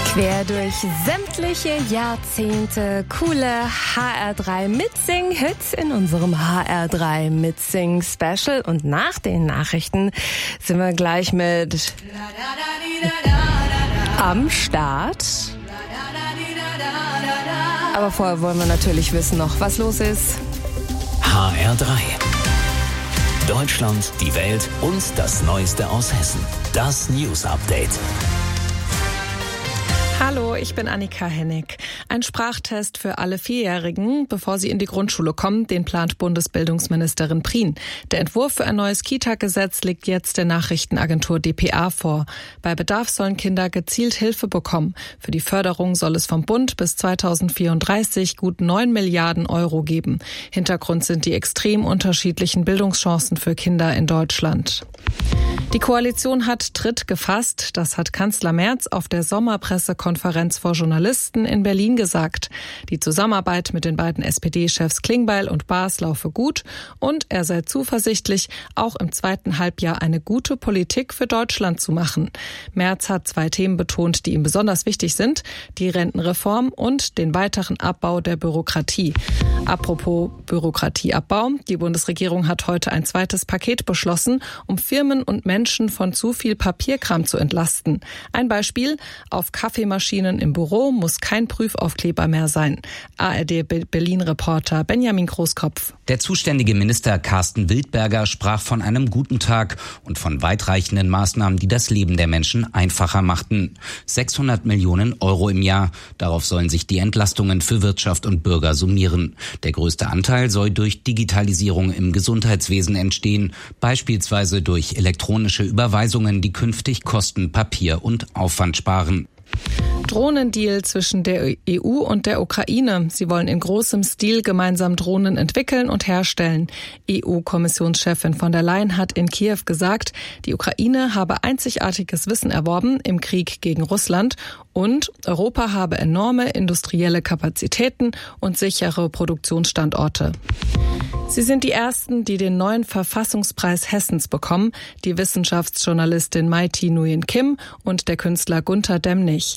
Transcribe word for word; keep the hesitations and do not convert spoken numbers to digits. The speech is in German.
Quer durch sämtliche Jahrzehnte coole H R drei Mitsing-Hits in unserem H R drei Mitsing-Special. Und nach den Nachrichten sind wir gleich mit am Start. Aber vorher wollen wir natürlich wissen noch, was los ist. H R drei. Deutschland, die Welt und das Neueste aus Hessen. Das News Update. Hallo, ich bin Annika Hennig. Ein Sprachtest für alle Vierjährigen, bevor sie in die Grundschule kommen, den plant Bundesbildungsministerin Prien. Der Entwurf für ein neues Kita-Gesetz liegt jetzt der Nachrichtenagentur D P A vor. Bei Bedarf sollen Kinder gezielt Hilfe bekommen. Für die Förderung soll es vom Bund bis zweitausendvierunddreißig gut neun Milliarden Euro geben. Hintergrund sind die extrem unterschiedlichen Bildungschancen für Kinder in Deutschland. Die Koalition hat Tritt gefasst, das hat Kanzler Merz auf der Sommerpressekonferenz vor Journalisten in Berlin gesagt. Die Zusammenarbeit mit den beiden S P D-Chefs Klingbeil und Baas laufe gut und er sei zuversichtlich, auch im zweiten Halbjahr eine gute Politik für Deutschland zu machen. Merz hat zwei Themen betont, die ihm besonders wichtig sind, die Rentenreform und den weiteren Abbau der Bürokratie. Apropos Bürokratieabbau, die Bundesregierung hat heute ein zweites Paket beschlossen, um Firmen und Menschen von zu viel Papierkram zu entlasten. Ein Beispiel: Auf Kaffeemaschinen im Büro muss kein Prüfaufkleber mehr sein. A R D-Berlin-Reporter Benjamin Großkopf. Der zuständige Minister Carsten Wildberger sprach von einem guten Tag und von weitreichenden Maßnahmen, die das Leben der Menschen einfacher machten. sechshundert Millionen Euro im Jahr. Darauf sollen sich die Entlastungen für Wirtschaft und Bürger summieren. Der größte Anteil soll durch Digitalisierung im Gesundheitswesen entstehen, beispielsweise durch elektronische Überweisungen, die künftig Kosten, Papier und Aufwand sparen. Drohnendeal zwischen der E U und der Ukraine. Sie wollen in großem Stil gemeinsam Drohnen entwickeln und herstellen. E U-Kommissionschefin von der Leyen hat in Kiew gesagt, die Ukraine habe einzigartiges Wissen erworben im Krieg gegen Russland und Europa habe enorme industrielle Kapazitäten und sichere Produktionsstandorte. Sie sind die Ersten, die den neuen Verfassungspreis Hessens bekommen, die Wissenschaftsjournalistin Maiti Nguyen Kim und der Künstler Gunther Demnig.